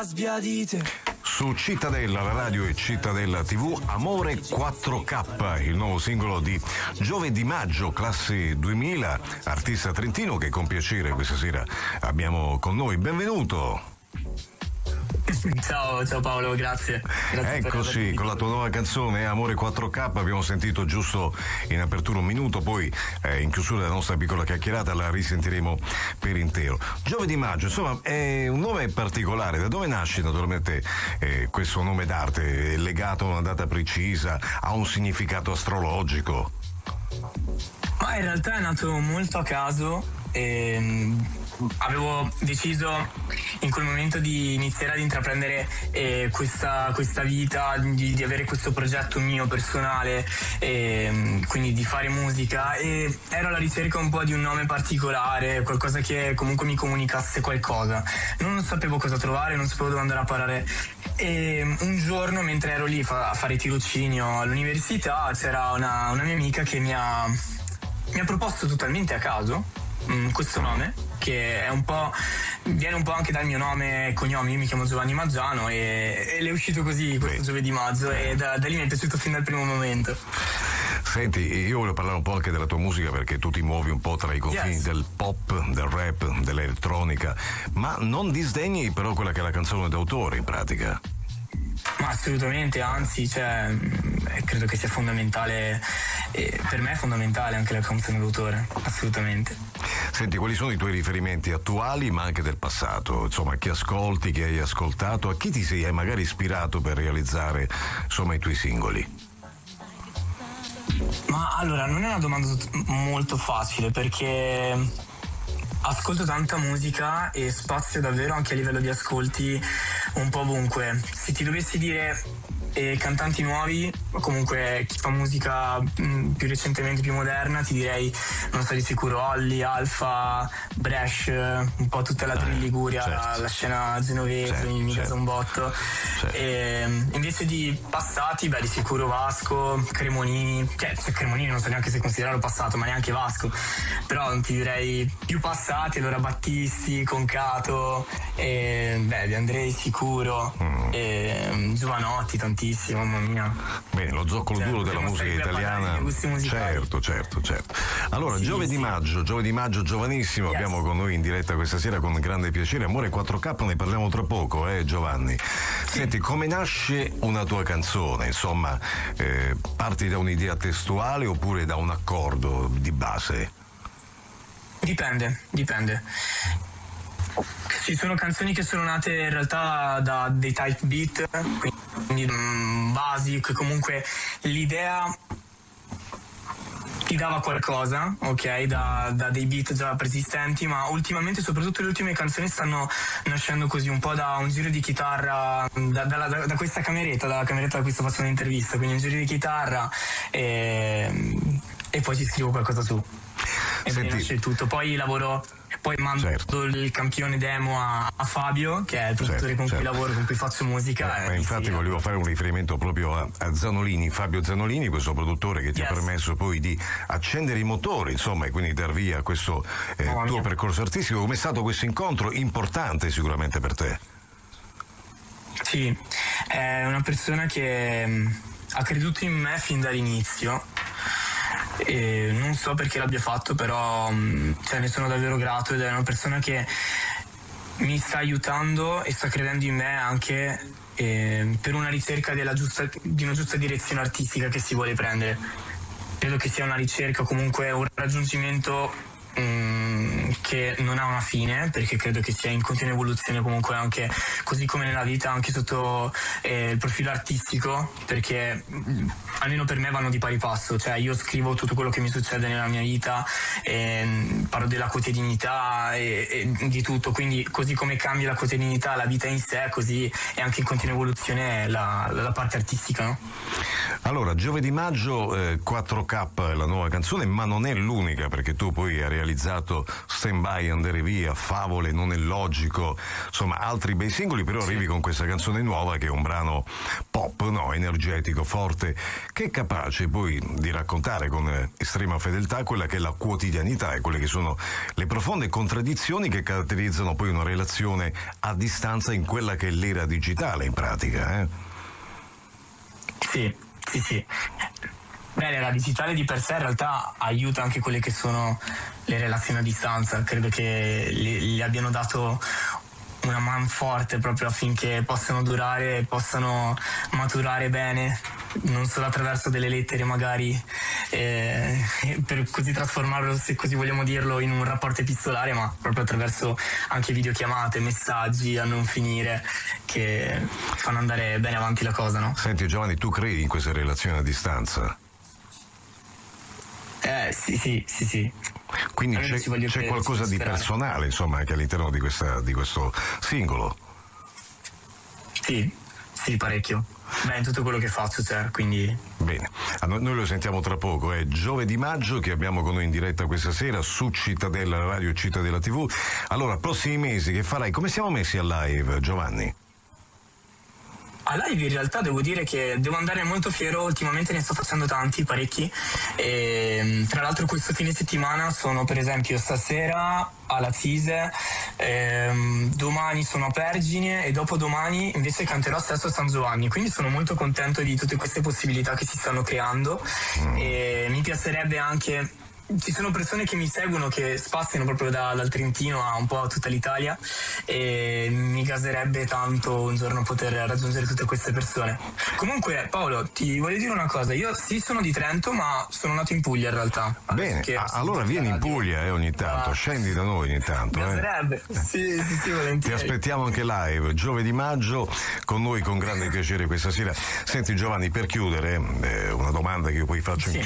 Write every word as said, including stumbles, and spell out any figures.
sbiadite. Su Cittadella, la radio e Cittadella tivù, Amore quattro K, il nuovo singolo di Giove Di Maggio, classe duemila, artista trentino che con piacere questa sera abbiamo con noi. Benvenuto! Ciao, ciao Paolo, grazie. grazie Eccoci, con la tua nuova canzone Amore quattro K abbiamo sentito giusto in apertura un minuto, poi eh, in chiusura della nostra piccola chiacchierata la risentiremo per intero. Giove Di Maggio, insomma, è un nome particolare. Da dove nasce naturalmente eh, questo nome d'arte? È legato a una data precisa? Ha un significato astrologico? Ma in realtà è nato molto a caso. E avevo deciso in quel momento di iniziare ad intraprendere eh, questa, questa vita, di, di avere questo progetto mio personale, e quindi di fare musica, e ero alla ricerca un po' di un nome particolare, qualcosa che comunque mi comunicasse qualcosa. Non sapevo cosa trovare, non sapevo dove andare a parare, e un giorno mentre ero lì fa, a fare tirocinio all'università c'era una, una mia amica che mi ha, mi ha proposto totalmente a caso questo nome, che è un po' viene un po' anche dal mio nome e cognome. Io mi chiamo Giovanni Maggiano e, e le è uscito così questo Giove Di Maggio, e da, da lì mi è piaciuto fin dal primo momento. Senti, io voglio parlare un po' anche della tua musica, perché tu ti muovi un po' tra i confini yes. del pop, del rap, dell'elettronica, ma non disdegni però quella che è la canzone d'autore in pratica. Ma assolutamente, anzi, cioè, credo che sia fondamentale, eh, per me è fondamentale anche la canzone d'autore, assolutamente. Senti, quali sono i tuoi riferimenti attuali ma anche del passato? Insomma, chi ascolti, chi hai ascoltato, a chi ti sei magari ispirato per realizzare, insomma, i tuoi singoli? Ma allora, non è una domanda molto facile, perché ascolto tanta musica e spazio davvero anche a livello di ascolti un po' ovunque. Se ti dovessi dire eh, cantanti nuovi, o comunque chi fa musica mh, più recentemente, più moderna, ti direi, non so, di sicuro Olly, Alfa, Bresh, un po' tutta la Trill Liguria, certo. la, la scena genovese, certo, mi certo. casa un botto. Certo. E, invece di passati, beh, di sicuro Vasco, Cremonini, cioè, cioè Cremonini non so neanche se considerarlo passato, ma neanche Vasco, però ti direi più passati, allora Battisti, Concato, e, beh, De Andrei sicuro, mm. e, Giovanotti tantissimo, mamma mia. Bene, lo zoccolo cioè, duro della musica italiana. Certo, certo, certo. Allora, sì, Giove sì. Di Maggio, Giove Di Maggio giovanissimo, yes. abbiamo con noi in diretta questa sera con grande piacere. Amore quattro K, ne parliamo tra poco, eh Giovanni. Sì. Senti, come nasce una tua canzone? Insomma, eh, parti da un'idea testuale oppure da un accordo di base? Dipende, dipende. Ci sono canzoni che sono nate in realtà da dei type beat, quindi um, basic, comunque l'idea ti dava qualcosa, ok, da, da dei beat già preesistenti, ma ultimamente, soprattutto le ultime canzoni, stanno nascendo così un po' da un giro di chitarra, da, da, da, da questa cameretta, dalla cameretta da cui sto facendo un'intervista, quindi un giro di chitarra e, e poi ci scrivo qualcosa su. E poi nasce tutto, poi lavoro, poi mando certo. il campione demo a, a Fabio, che è il produttore certo, con certo. cui lavoro, con cui faccio musica. Eh, e infatti sì, volevo fare un riferimento proprio a, a Zanolini, Fabio Zanolini, questo produttore che ti yes. ha permesso poi di accendere i motori, insomma, e quindi dar via a questo eh, oh, tuo mia. percorso artistico. Com'è stato questo incontro importante sicuramente per te? Sì, è una persona che mh, ha creduto in me fin dall'inizio. E non so perché l'abbia fatto, però cioè, ne sono davvero grato, ed è una persona che mi sta aiutando e sta credendo in me anche eh, per una ricerca della giusta, di una giusta direzione artistica che si vuole prendere. Credo che sia una ricerca, comunque un raggiungimento mh, che non ha una fine, perché credo che sia in continua evoluzione, comunque anche così come nella vita, anche sotto eh, il profilo artistico, perché mh, almeno per me vanno di pari passo, cioè io scrivo tutto quello che mi succede nella mia vita, e parlo della quotidianità e, e di tutto, quindi così come cambia la quotidianità, la vita in sé, così è anche in continua evoluzione la, la parte artistica, no? Allora, Giove Di Maggio, eh, quattro K è la nuova canzone, ma non è l'unica, perché tu poi hai realizzato Stand Stand By, Andare Via, Favole, Non è logico, insomma altri bei singoli, però arrivi con questa canzone nuova che è un brano pop, no, energetico, forte, che è capace poi di raccontare con estrema fedeltà quella che è la quotidianità e quelle che sono le profonde contraddizioni che caratterizzano poi una relazione a distanza in quella che è l'era digitale in pratica, eh? Sì, sì, sì. Beh, la digitale di per sé in realtà aiuta anche quelle che sono le relazioni a distanza, credo che gli, gli abbiano dato una man forte proprio affinché possano durare e possano maturare bene, non solo attraverso delle lettere magari, eh, per così trasformarlo, se così vogliamo dirlo, in un rapporto epistolare, ma proprio attraverso anche videochiamate, messaggi a non finire che fanno andare bene avanti la cosa, no? Senti Giovanni, tu credi in queste relazioni a distanza? Eh sì, sì, sì, sì. Quindi c'è, c'è qualcosa di personale, insomma, anche all'interno di, questa, di questo singolo? Sì, sì, parecchio. Beh, in tutto quello che faccio c'è, quindi... Bene, allora, noi lo sentiamo tra poco, è Giovedì Maggio che abbiamo con noi in diretta questa sera su Cittadella Radio e Cittadella tivù. Allora, prossimi mesi che farai? Come siamo messi al live, Giovanni? A live in realtà devo dire che devo andare molto fiero, ultimamente ne sto facendo tanti, parecchi, e tra l'altro questo fine settimana sono per esempio stasera alla Cise, ehm, domani sono a Pergine e dopodomani invece canterò stesso a San Giovanni, quindi sono molto contento di tutte queste possibilità che si stanno creando e mi piacerebbe anche... Ci sono persone che mi seguono che spaziano proprio da, dal Trentino a un po' a tutta l'Italia e mi gaserebbe tanto un giorno poter raggiungere tutte queste persone. Comunque Paolo, ti voglio dire una cosa, io sì sono di Trento ma sono nato in Puglia in realtà. Bene, a, allora vieni in Puglia eh, ogni tanto, ah, scendi da noi ogni tanto. Mi gaserebbe, eh. sì, sì, sì, volentieri. Ti aspettiamo anche live, Giovedì Maggio, con noi con grande piacere questa sera. Senti Giovanni, per chiudere, eh, una domanda che io poi faccio in sì.